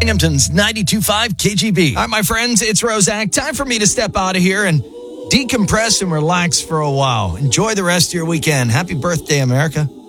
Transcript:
Binghamton's 92.5 KGB. All right, my friends, it's Rozak. Time for me to step out of here and decompress and relax for a while. Enjoy the rest of your weekend. Happy birthday, America.